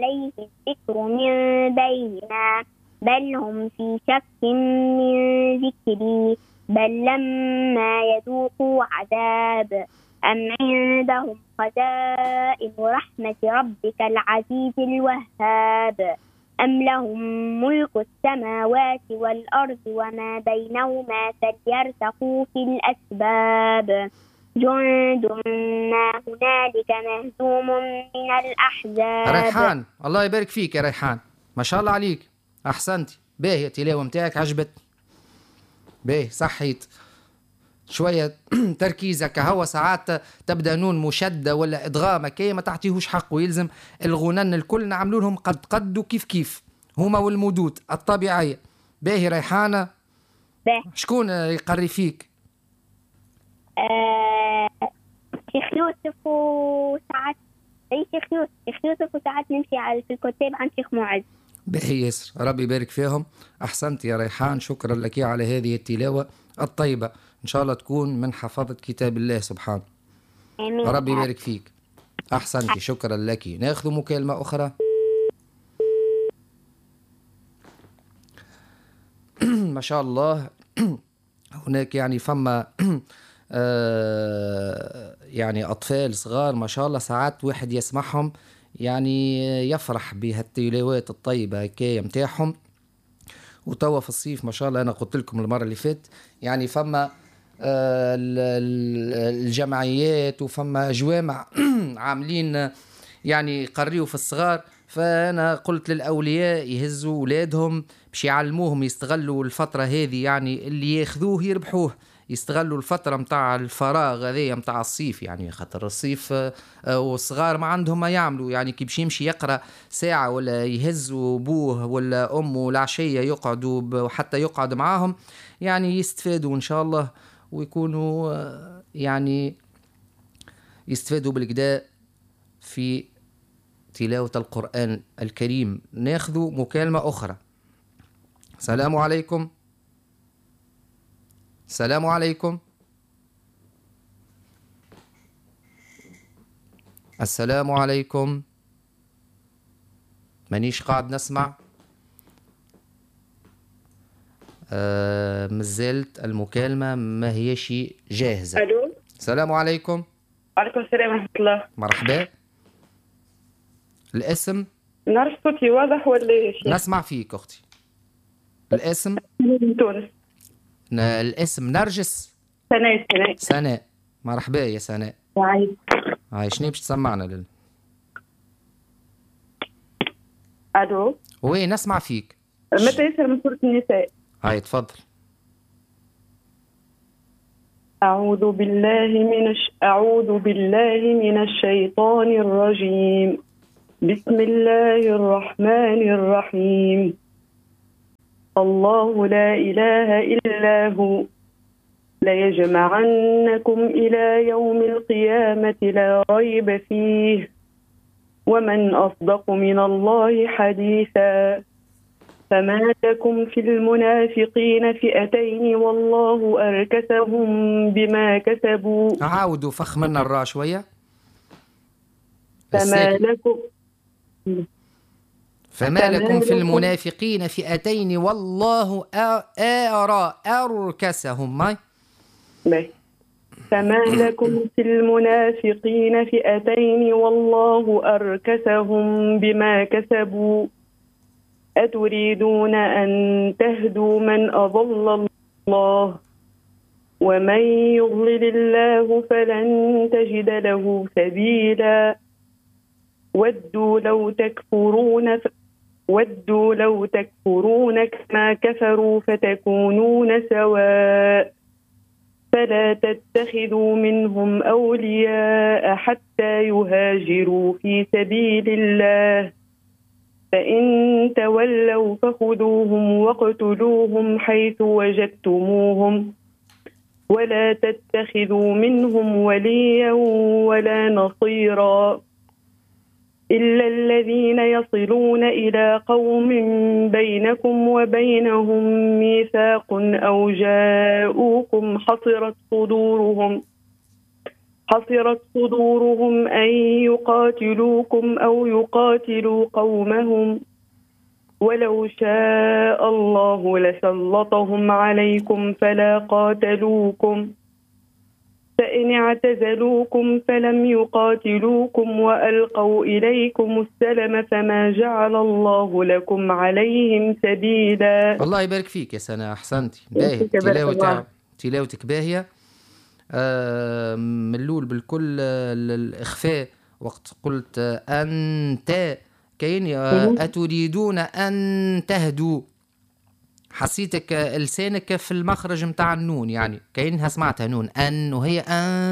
عليه الذكر من بيننا بل هم في شك من ذكري بل لما يذوقوا عذاب أم عندهم خزائن رحمة ربك العزيز الوهاب أم لهم ملك السماوات والأرض وما بينهما فليرتقوا في الأسباب جند ما هنالك مهزوم من الأحزاب. ريحان الله يبارك فيك يا ريحان، ما شاء الله عليك، أحسنتي، باهي التلاوة متاعك عجبت، باهي صحيت شوية تركيزك. هو ساعات تبدأ نون مشدة ولا إدغام كي ما تعطيهوش حقه، يلزم الغنن الكل نعملوا لهم قد وكيف كيف هما والمدود الطبيعية. باهي ريحانة، شكون يقري فيك؟ شيخ يوسف وساعات شيخ يوسف وساعات نمشي على في الكتاب عن شيخ معز. باهي ياسر، ربي يبارك فيهم. أحسنت يا ريحان، شكرا لك على هذه التلاوة الطيبة، إن شاء الله تكون من حفظة كتاب الله سبحانه. آمين. ربي يبارك فيك، أحسنتي، شكرا لك. ناخذ مكالمة أخرى. ما شاء الله هناك يعني فما يعني أطفال صغار ما شاء الله ساعات واحد يسمعهم يعني يفرح بهالتلاوات الطيبة كي متاعهم. وتوا في الصيف ما شاء الله، أنا قلت لكم المرة اللي فات يعني فما الجمعيات وفما جوامع عاملين يعني يقريوا في الصغار، فأنا قلت للأولياء يهزوا أولادهم باش يعلموهم يستغلوا الفترة هذه، يعني اللي ياخذوه يربحوه، يستغلوا الفترة متاع الفراغ هذه متاع الصيف، يعني خاطر الصيف والصغار ما عندهم ما يعملوا، يعني كي باش يمشي يقرأ ساعة ولا يهزوا أبوه ولا أمه العشية يقعدوا وحتى يقعد معاهم، يعني يستفادوا إن شاء الله ويكونوا يعني يستفادوا بالكدا في تلاوة القرآن الكريم. ناخذ مكالمة أخرى. السلام عليكم. السلام عليكم. السلام عليكم. مانيش قاعد نسمع. مازالت المكالمة ما هيش جاهزة. ألو. السلام عليكم. وعليكم السلام ورحمة الله. مرحبا. الاسم؟ نعرف صوتي واضح ولا ايش؟ نسمع فيك أختي. الاسم؟ من تونس. الاسم نرجس؟ سناء. مرحبا يا سناء. هاي شنو باش تسمعنا ألو. وين نسمع فيك؟ متى يسر من سورة النساء. هاي تفضل. أعوذ بالله من الشيطان الرجيم. بسم الله الرحمن الرحيم. الله لا إله إلا هو ليجمعنكم إلى يوم القيامة لا ريب فيه ومن أصدق من الله حديثا. فما لكم في المنافقين فئتين والله أركسهم بما كسبوا. عاودوا فخ منا الراء شوية. فما لكم في المنافقين فئتين والله أركسهم. فما لكم في المنافقين فئتين والله أركسهم بما كسبوا. أتريدون أن تهدوا من أضل الله ومن يضلل الله فلن تجد له سبيلا. ودوا لو تكفرون كما كفروا فتكونون سواء فلا تتخذوا منهم أولياء حتى يهاجروا في سبيل الله فإن تولوا فخذوهم واقتلوهم حيث وجدتموهم ولا تتخذوا منهم وليا ولا نصيرا إلا الذين يصلون إلى قوم بينكم وبينهم ميثاق أو جاءوكم حصرت صدورهم أن يقاتلوكم أو يقاتلوا قومهم ولو شاء الله لسلطهم عليكم فلا قاتلوكم فإن اعتزلوكم فلم يقاتلوكم وألقوا إليكم السلم فما جعل الله لكم عليهم سبيلا. الله يبارك فيك يا سنة، أحسنتي. تلاوتك باهية. ملول بالكل الإخفاء وقت قلت أنت كأني أتريدون أن تهدوا، حسيتك لسانك في المخرج متاع النون، يعني كأنها سمعتها نون أن، وهي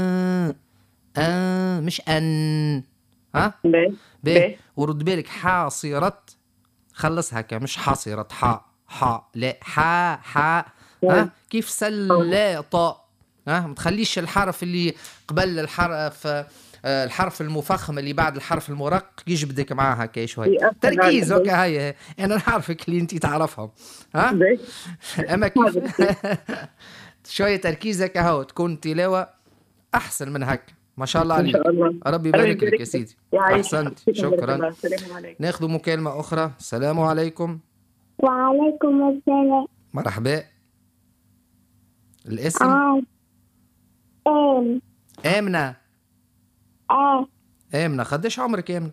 مش أن. ها باهي. ورد بالك حاصرت خلصها مش حاصرت حا لا حا كيف سلاطة. ما تخليش الحرف اللي قبل الحرف المفخم اللي بعد الحرف المرقق يجبدك معاها هكا شوي تركيز. هكا هي انا نعرفك اللي انت تعرفهم. اما كيف شويه تركيز هكا هو تكون تلاوه احسن من هكا. ما شاء الله عليك، ربي يبارك لك يا سيدي، احسنت، شكرا. ناخذ مكالمه اخرى. السلام عليكم. وعليكم السلام. مرحبا. الاسم؟ آمنة. آمنة، قديش عمرك يا آمنة؟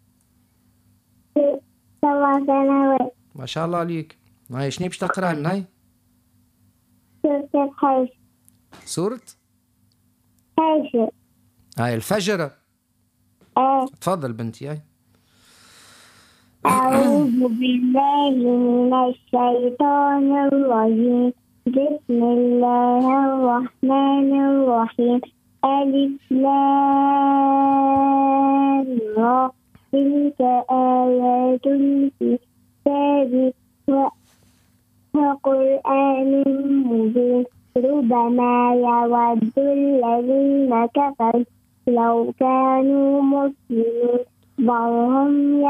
7 سنوات. ما شاء الله عليك. هاي شنو باش تقرأ لنا هاي؟ سورة الحج. سورة؟ الفجر. هاي الفجر. تفضل بنتي. هاي أعوذ بالله من الشيطان الرجيم. بسم الله الرحمن الرحيم. ألف لام را. تلك آيات الكتاب وقرآن مبين. ربما يود الذين كفروا لو كانوا مسلمين بل هم